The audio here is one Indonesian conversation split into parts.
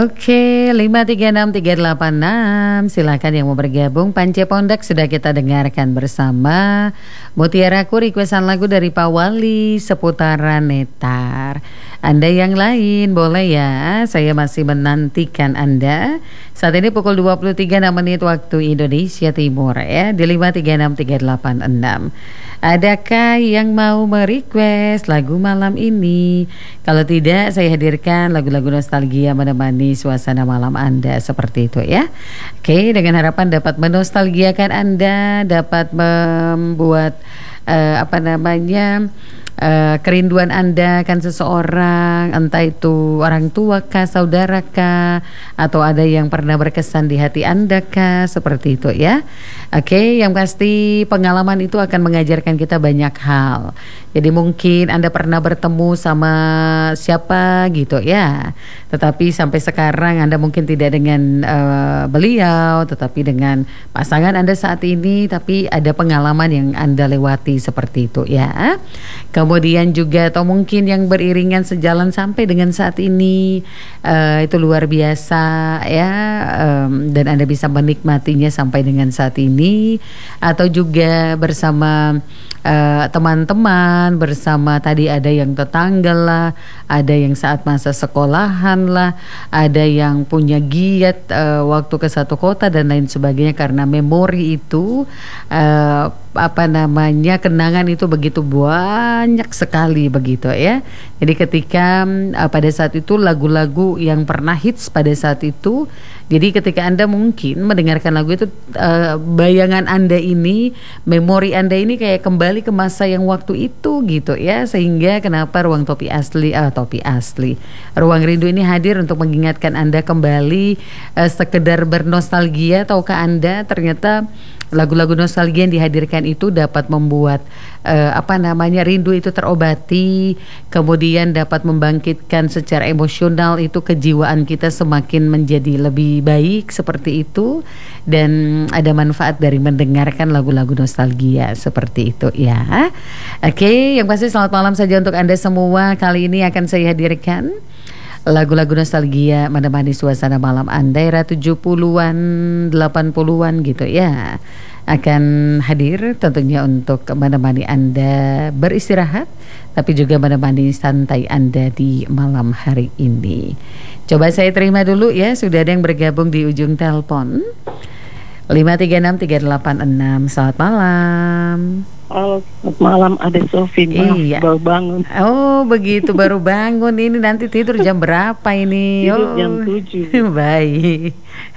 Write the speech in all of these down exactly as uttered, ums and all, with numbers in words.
Oke, lima tiga enam tiga delapan enam. Silakan yang mau bergabung. Pance Pondak sudah kita dengarkan bersama. Mutiaraku requestan lagu dari Pak Wali seputaran Netar. Anda yang lain boleh ya. Saya masih menantikan Anda. Saat ini pukul dua puluh tiga menit waktu Indonesia Timur ya, di lima tiga enam tiga delapan enam. Adakah yang mau merequest lagu malam ini? Kalau tidak, saya hadirkan lagu-lagu nostalgia menemani suasana malam Anda seperti itu ya. Oke, dengan harapan dapat menostalgiakan Anda, dapat membuat uh, apa namanya uh, kerinduan Anda kan seseorang, entah itu orang tua kah, saudara kah, atau ada yang pernah berkesan di hati Anda kah, seperti itu ya. Oke, yang pasti pengalaman itu akan mengajarkan kita banyak hal. Jadi mungkin Anda pernah bertemu sama siapa gitu ya, tetapi sampai sekarang Anda mungkin tidak dengan uh, beliau, tetapi dengan pasangan Anda saat ini, tapi ada pengalaman yang Anda lewati seperti itu ya. Kemudian juga atau mungkin yang beriringan sejalan sampai dengan saat ini, uh, itu luar biasa ya, um, dan Anda bisa menikmatinya sampai dengan saat ini, atau juga bersama uh, teman-teman, bersama tadi ada yang tetangga lah, ada yang saat masa sekolahan lah, ada yang punya giat uh, waktu ke satu kota dan lain sebagainya, karena memori itu uh, apa namanya kenangan itu begitu banyak sekali begitu ya. Jadi ketika uh, pada saat itu lagu-lagu yang pernah hits pada saat itu, jadi ketika Anda mungkin mendengarkan lagu itu, uh, bayangan Anda ini, memori Anda ini kayak kembali ke masa yang waktu itu gitu ya. Sehingga kenapa Ruang Topi Asli, uh, Topi Asli, Ruang Rindu ini hadir untuk mengingatkan Anda kembali, uh, sekedar bernostalgia. Tahukah Anda ternyata lagu-lagu nostalgia yang dihadirkan itu dapat membuat uh, apa namanya rindu itu terobati, kemudian dapat membangkitkan secara emosional itu kejiwaan kita semakin menjadi lebih baik seperti itu, dan ada manfaat dari mendengarkan lagu-lagu nostalgia seperti itu ya. Oke, yang pasti selamat malam saja untuk Anda semua. Kali ini akan saya hadirkan lagu-lagu nostalgia menemani suasana malam Anda era tujuh puluhan, delapan puluhan gitu ya. Akan hadir tentunya untuk menemani Anda beristirahat, tapi juga menemani santai Anda di malam hari ini. Coba saya terima dulu ya, sudah ada yang bergabung di ujung telepon lima tiga enam tiga delapan enam. Selamat malam. Halo, selamat malam Ade Sofi. Iya. Baru bangun. Oh begitu, baru bangun. Ini nanti tidur jam berapa ini? Tidur oh. jam tujuh. Baik.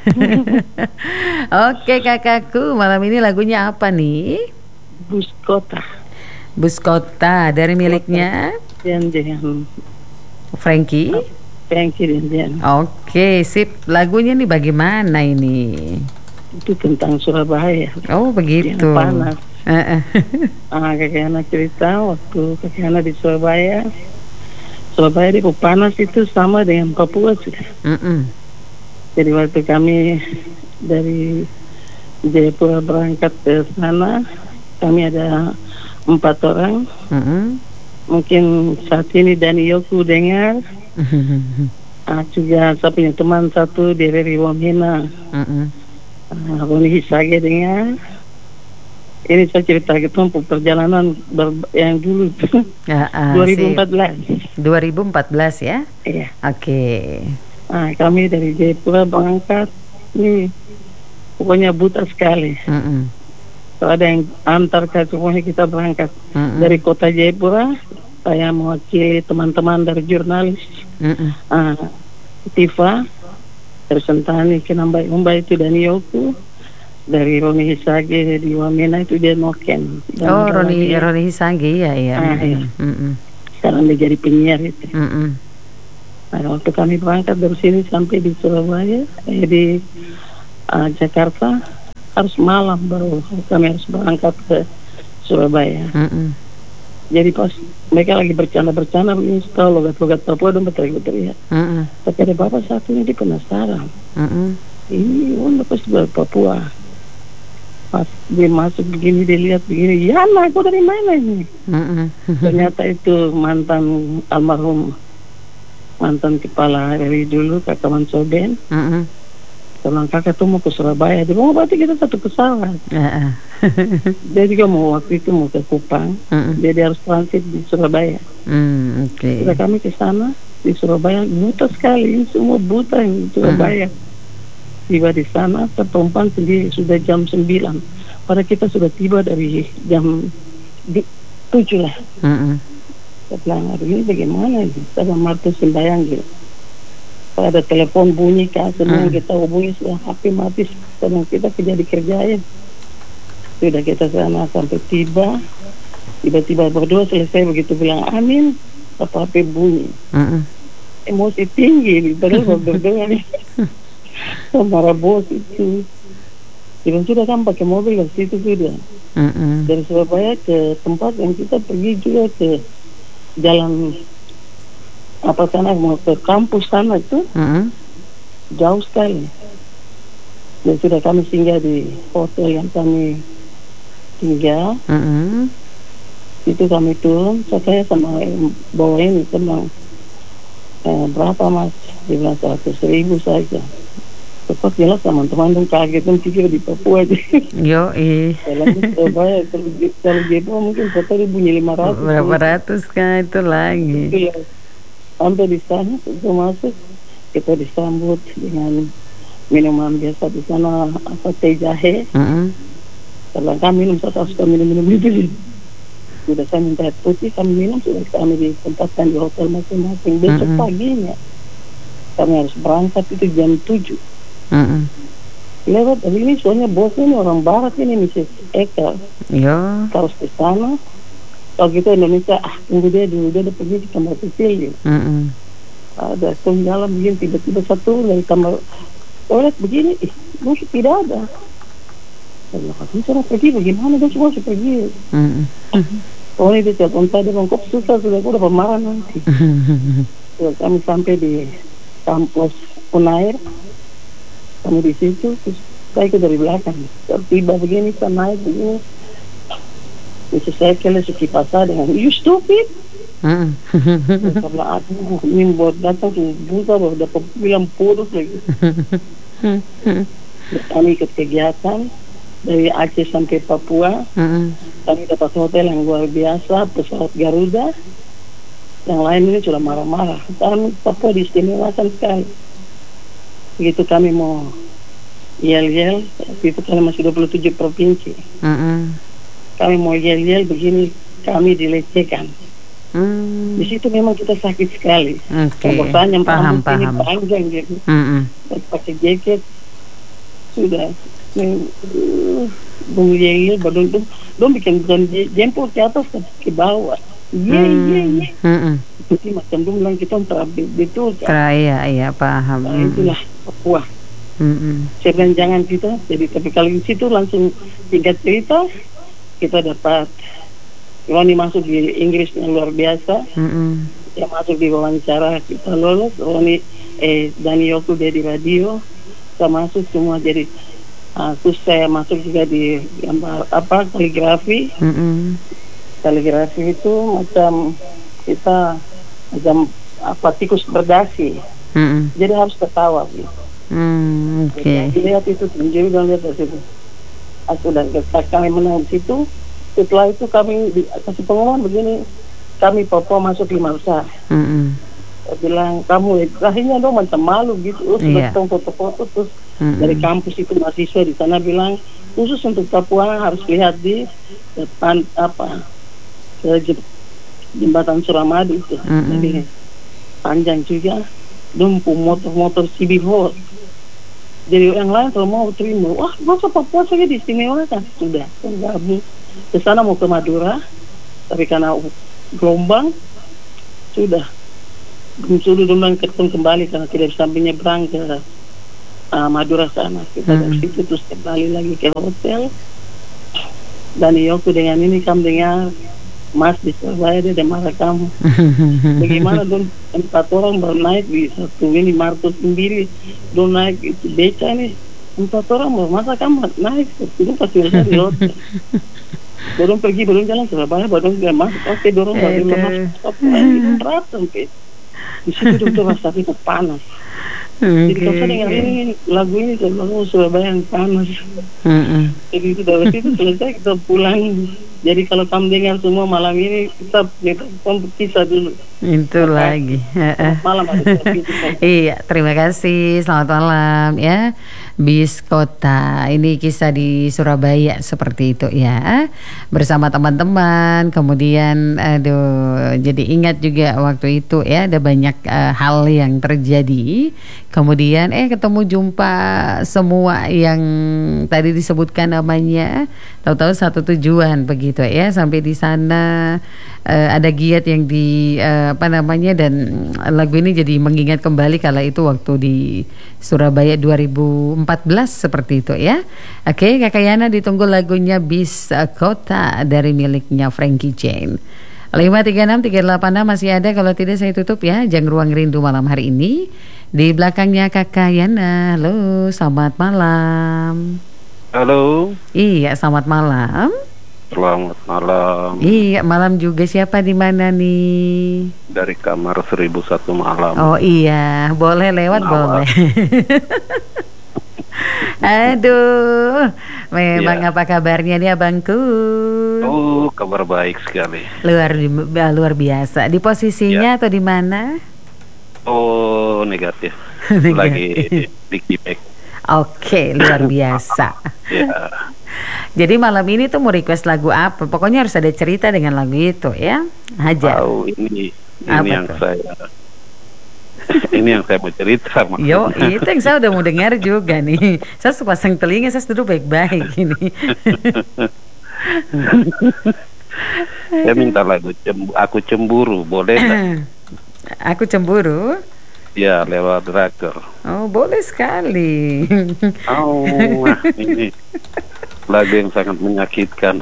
Oke kakakku, malam ini lagunya apa nih? Bus Kota. Bus Kota dari miliknya Dan dengan Frankie. Frankie dan Dian. Oke, sip. Lagunya nih bagaimana ini? Itu tentang Surabaya. Oh begitu. Yang panas. Uh-uh. Ah, kakek anak cerita waktu kakek anak di Surabaya. Surabaya di panas itu sama dengan Papua sih. Uh-uh. Jadi waktu kami dari Jayapura berangkat ke sana, kami ada empat orang. Uh-uh. Mungkin saat ini Dani Yoku dengar. Uh-huh. Ah, juga saya punya teman satu dari Wamena. Uh-uh. Ah, Roni Hisage dengar. Ini saya cerita ketemu perjalanan ber- yang dulu ya, uh, dua ribu empat belas. dua ribu empat belas ya? Iya. Oke. Okay. Nah, kami dari Jayapura berangkat, ini pokoknya buta sekali. Mm-mm. So, ada yang antar ke semuanya kita berangkat. Mm-mm. Dari kota Jayapura, saya mewakili teman-teman dari jurnalis, uh, Tifa, dari Sentani, Kenambai Umbai itu dan Yoku. Dari Roni Hisage di Wamena itu dia Noken. Oh Roni lagi, Roni Hisage ya ya. Ah, iya. Sekarang dia jadi penyiar itu. Mm-mm. Nah, waktu kami berangkat dari sini sampai di Surabaya, eh, di uh, Jakarta harus malam baru kami harus berangkat ke Surabaya. Mm-mm. Jadi pas mereka lagi bercanda-bercanda, ini tahu logat-logat Papua dong berteriak-teriak. Tapi ada bapak satu ini dia penasaran. Mm-mm. Ini udah pasti dari Papua. Pas dia masuk begini, dia lihat begini, ya lah, aku dari mana ini? Mm-hmm. Ternyata itu mantan almarhum mantan kepala R I dulu Kakak Mansoben. Mm-mm. Bilang kakak tuh mau ke Surabaya. Dia bilang, oh berarti kita satu pesawat. Uh-uh. Dia juga mau waktu itu mau ke Kupang. Mm-mm. Dia, dia harus transit di Surabaya. Mm, oke. Okay. Sudah kami ke sana di Surabaya, buta sekali, semua buta di Surabaya. Mm. Tiba di sana tertumpang sendiri sudah jam sembilan. Padahal kita sudah tiba dari jam tujuh lah. Mm-mm. Saya bilang, aduh ini bagaimana ini? Saya martu sembayang gitu. Ada telepon bunyi kan, semua hmm. kita hubungi sudah H P mati, sedang kita kerja dikerjain. Sudah kita sana sampai tiba, tiba-tiba berdoa selesai begitu bilang amin, apa H P bunyi. Hmm. Emosi tinggi, padahal berdoa nih. Sama bos itu. Kita sudah kan pakai mobil ke situ sudah. Hmm. Dari Surabaya ke tempat yang kita pergi juga ke jalan apa sana mau ke kampus sana itu mm-hmm. jauh sekali. Dan sudah kami singgah di hotel yang kami tinggal. Mm-hmm. Itu kami turun, saya sama bawa ini tenang. Eh, berapa mas? Dia bilang seratus ribu saja. Cepat jelas teman-teman dong kaget dan pikir di Papua aja. Yo ih. Kalau di Surabaya kalau kalau Jepang mungkin satu bunyi lima ratus. Berapa ratus kan itu lagi. Itu ya. Sampai di sana kita masuk, kita disambut dengan minuman biasa di sana apa teh jahe. Mm-hmm. Kalau kami minum satu suka minum-minum itu, sudah saya minta air putih kami minum, sudah kami ditempatkan di hotel masing-masing. Besok mm-hmm. paginya kami harus berangkat itu jam tujuh. Mm-hmm. Lewat dari ini soalnya bosnya ini orang barat ini Missus Eka. Iya. Harus ke sana. Kalau kita Indonesia, ah tunggu dia dulu, dia udah pergi di kamar kecil gitu. Mm-hmm. Ada tunggu jalan begini, tiba-tiba satu dari kamar toilet begini, ih, masih tidak ada. Saya bilang, ini cara pergi bagaimana, dia semua sudah pergi. Mm-hmm. Oh ini dia telepon saya, dia bilang, kok susah, sudah aku udah pemarah nanti. Mm-hmm. Terus kami sampai di kampus Unair, kami di situ, terus saya ikut dari belakang. Tiba begini, saya naik begini. Itu saya kira suki pasar dengan you stupid. Hmm. Karena aku ini buat datang tuh buta baru dapat bilang putus lagi. Kami ikut kegiatan dari Aceh sampai Papua. Hmm. Kami dapat hotel yang luar biasa, pesawat Garuda. Yang lain ini sudah marah-marah. Kami Papua diistimewakan sekali. Begitu kami mau yel-yel, itu kami masih dua puluh tujuh provinsi. Hmm. Kami mau yel-yel begini, kami dilecehkan. Hmm. Di situ memang kita sakit sekali. Okay. Paham, paham, paham. Ini panjang gitu. Mm-hmm. Pakai jaket, sudah. Dong uh, yel-yel, badung dong, dong bikin bukan jempol ke atas ke bawah. Ye, ye, ye. Itu macam dong bilang kita terapi betul. Kan? Iya, iya, paham. Nah, itulah Papua. Mm-hmm. Saya bilang jangan kita, jadi tapi kalau di situ langsung tingkat cerita. Kita dapat Roni masuk di Inggris yang luar biasa. Mm-hmm. Dia masuk di wawancara, kita lolos. Roni eh Dani Yoku dia di radio, saya masuk semua jadi. Uh, terus saya masuk juga di gambar apa kaligrafi. Mm-hmm. Kaligrafi itu macam kita macam apa tikus berdasi. Mm-hmm. Jadi harus ketawa gitu. Mm, Oke. Okay. Lihat itu tunjuk dan lihat dari situ. Aku dan kami menang di situ. Setelah itu kami di, kasih pengumuman begini, kami Papua masuk lima besar. Mm-hmm. Saya bilang kamu akhirnya dong macam malu gitu. Oh, sudah yeah. foto-foto terus mm-hmm. dari kampus itu mahasiswa di sana bilang khusus untuk Papua harus lihat di depan apa ke jembatan Suramadu itu. Mm-hmm. Jadi panjang juga, dumpu motor-motor C B Hot. Jadi yang lain kalau mau terima, wah masa Papua saja diistimewakan, sudah kan gabung ke sana mau ke Madura, tapi karena gelombang sudah sudah gelombang ketemu kembali karena tidak bisa menyeberang ke uh, Madura sana. Kita dari hmm. situ terus kembali lagi ke hotel. Dan Yoku dengan ini kamu dengar Mas di Surabaya dia ada marah kamu. Bagaimana dong empat orang baru naik di satu ini Martus sendiri dong naik itu beca ini empat orang mau masa kamu naik itu pasti udah di hotel. Dorong pergi belum jalan Surabaya baru dia masuk oke dorong baru masuk apa ini berat sampai Di situ udah masa itu panas. Okay. Jadi kalau saya dengar ini lagu ini saya bilang oh Surabaya yang panas. Mm-hmm. Jadi itu dari situ selesai kita pulang. Jadi kalau kamu dengar semua malam ini kita kita kisah dulu. Itu lagi. Malam ada Iya, terima kasih. Selamat malam ya. Bis Kota. Ini kisah di Surabaya seperti itu ya. Bersama teman-teman. Kemudian aduh, jadi ingat juga waktu itu ya ada banyak uh, hal yang terjadi. Kemudian eh ketemu jumpa semua yang tadi disebutkan namanya. Tahu-tahu satu tujuan begitu ya, sampai di sana uh, ada giat yang di uh, apa namanya, dan lagu ini jadi mengingat kembali kala itu waktu di Surabaya dua ribu empat belas seperti itu ya. Oke, Kakak Yana ditunggu lagunya Bis Kota dari miliknya Frankie Jane. lima tiga enam tiga delapan enam masih ada, kalau tidak saya tutup ya Jang Ruang Rindu malam hari ini. Di belakangnya Kakak Yana. Halo, selamat malam. Halo. Iya, selamat malam. Selamat malam. Iya, malam juga. Siapa di mana nih? Dari kamar seribu satu malam. Oh iya, boleh lewat Nawar. boleh. Aduh, memang Ya. apa kabarnya nih abangku? Oh, kabar baik sekali. Luar luar biasa. Di posisinya Ya. atau di mana? Oh, negatif. Negatif. Lagi di Quebec. Oke, luar biasa. Ya. Jadi malam ini tuh mau request lagu apa? Pokoknya harus ada cerita dengan lagu itu ya. Hajar. Tahu ini ini Apa yang tuh? saya ini yang saya mau cerita maksudnya. Yo, itu yang saya udah mau dengar juga nih. Saya sepasang telinga, saya duduk baik-baik ini. Saya minta lagu cembu, aku cemburu, boleh tak? Aku cemburu. Ya, lewat Draker. Oh, boleh sekali. Oh, wah, ini lagu yang sangat menyakitkan.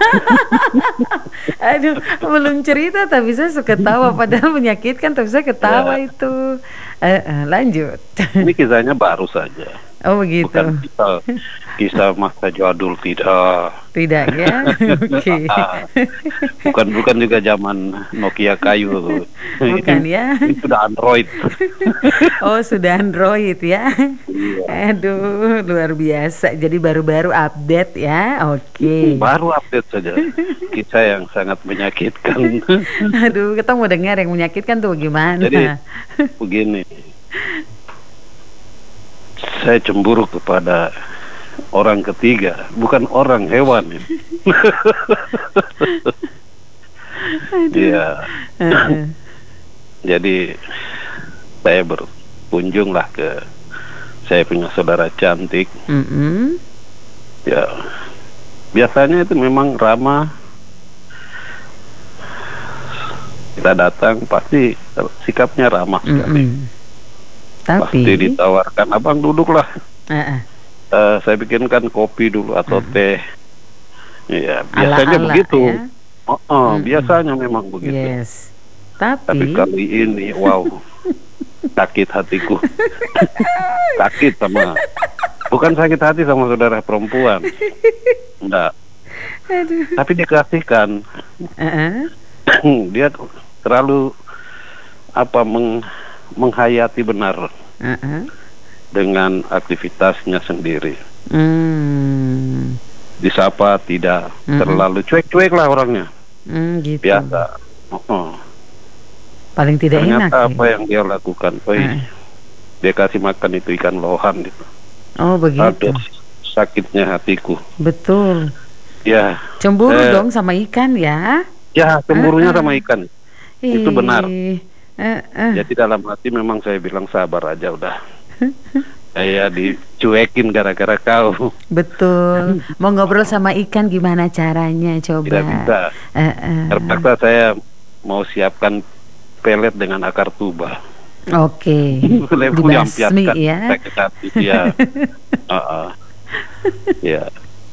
Aduh, belum cerita tapi saya suka tawa, padahal menyakitkan tapi saya ketawa Ya. itu. Eh, eh, lanjut. Ini kisahnya baru saja. Oh begitu. Bukan kisah, kisah masa jadul, tidak. Tidak ya? Oke. Bukan bukan juga zaman Nokia kayu. Bukan ya? Ini sudah Android. Oh sudah Android ya? Iya. Aduh, luar biasa. Jadi baru-baru update ya? Oke. Baru update saja. Kisah yang sangat menyakitkan. Aduh, kita mau dengar yang menyakitkan tuh gimana? Jadi begini, saya cemburu kepada orang ketiga, bukan orang, hewan. Iya. Heeh. Jadi saya berkunjunglah ke saya punya saudara cantik. Mm-mm. Ya, biasanya itu memang ramah. Kita datang pasti sikapnya ramah sekali. Mm-mm. Tapi Pasti ditawarkan, abang duduklah. uh-uh. Uh, saya bikinkan kopi dulu atau Mm. teh. Ya, biasanya Ala-ala, begitu. ya? Oh, oh, Mm-mm. biasanya memang begitu. Yes. Tapi Tapi, kali ini, wow, sakit hatiku. Sakit sama, bukan sakit hati sama saudara perempuan. Enggak. aduh. Tapi dikasihkan. Uh-uh. Dia terlalu apa meng, menghayati benar Uh-uh. dengan aktivitasnya sendiri. Hmm. Disapa tidak, Mm-mm. terlalu cuek-cuek lah orangnya. Hmm, gitu. Biasa. Oh, Paling tidak enak. ternyata ya? apa yang dia lakukan, oh, Uh. dia kasih makan itu ikan lohan gitu. Oh begitu. Aduh, sakitnya hatiku. Betul. Ya, Cemburu Eh. dong sama ikan ya. ya cemburunya Uh-uh. sama ikan. Itu benar. Ih, uh-uh. Jadi dalam hati memang saya bilang sabar aja udah. Saya dicuekin gara-gara kau. Betul. Mau ngobrol sama ikan gimana caranya coba? Tidak bisa. Uh-uh. Terpaksa saya mau siapkan pelet dengan akar tuba. Oke. Saya Dibasmi melampiaskan ya. sakit hati. Ya. Uh-uh. Ya.